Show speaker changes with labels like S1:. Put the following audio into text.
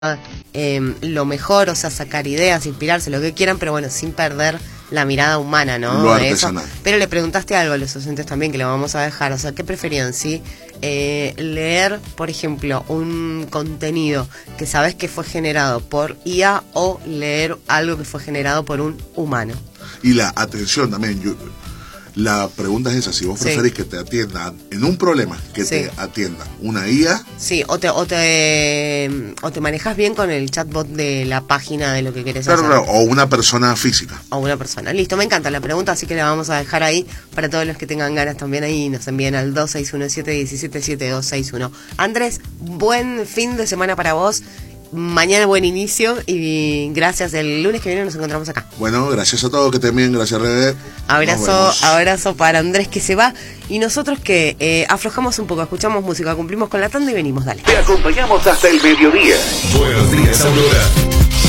S1: lo mejor, o sea, sacar ideas, inspirarse, lo que quieran, pero bueno, sin perder la mirada humana, ¿no?
S2: Lo
S1: de eso.
S2: artesanal.
S1: Pero le preguntaste algo a los docentes también, que lo vamos a dejar, o sea, ¿qué preferían? ¿Sí? Leer, por ejemplo, un contenido que sabes que fue generado por IA o leer algo que fue generado por un humano.
S2: Y la atención también, la pregunta es esa, si vos preferís que te atiendan en un problema, que te atienda una IA.
S1: Sí, o te manejas bien con el chatbot de la página de lo que querés hacer.
S2: Claro, o una persona física.
S1: O una persona. Listo, me encanta la pregunta, así que la vamos a dejar ahí para todos los que tengan ganas también ahí. Nos envíen al 2617-177261. Andrés, buen fin de semana para vos. Mañana buen inicio y gracias. El lunes que viene nos encontramos acá.
S2: Bueno, gracias a todos, que estén bien, gracias Rebe.
S1: Abrazo para Andrés que se va y nosotros que aflojamos un poco, escuchamos música, cumplimos con la tanda y venimos, dale.
S3: Te acompañamos hasta el mediodía.
S4: Buenos días, Aurora.